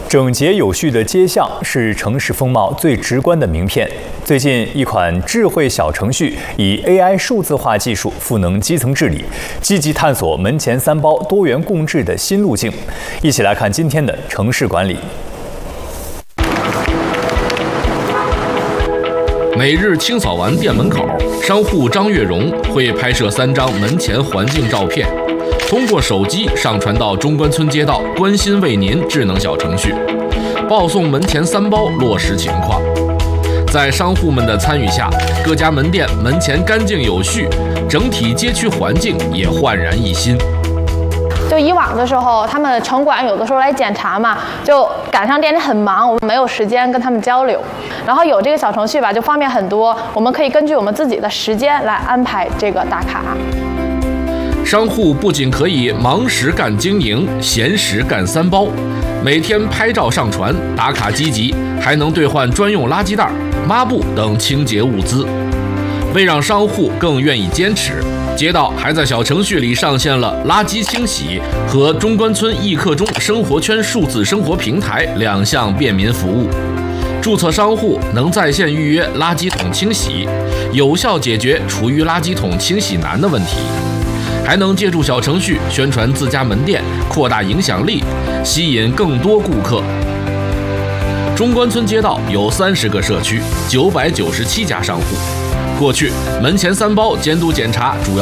整洁有序的街巷是城市风貌最直观的名片。最近，一款智慧小程序以 AI 数字化技术赋能基层治理，积极探索门前三包多元共治的新路径。一起来看今天的城市管理。 每日清扫完店门口，商户张月荣会拍摄3张门前环境照片，通过手机上传到中关村街道关心为您智能小程序，报送门前3包落实情况。在商户们的参与下，各家门店门前干净有序，整体街区环境也焕然一新。 就以往的时候，他们城管有的时候来检查嘛，就赶上店里很忙，我们没有时间跟他们交流。然后有这个小程序吧，就方便很多，我们可以根据我们自己的时间来安排这个打卡。 商户不仅可以忙时干经营，闲时干3包，每天拍照上传，打卡积极，还能兑换专用垃圾袋、抹布等清洁物资。为让商户更愿意坚持，街道还在小程序里上线了垃圾清洗和中关村易客中生活圈数字生活平台2项便民服务。注册商户能在线预约垃圾桶清洗，有效解决厨余垃圾桶清洗难的问题，还能借助小程序宣传自家门店，扩大影响力，吸引更多顾客。中关村街道有30个社区，997家商户。过去门前3包监督检查主要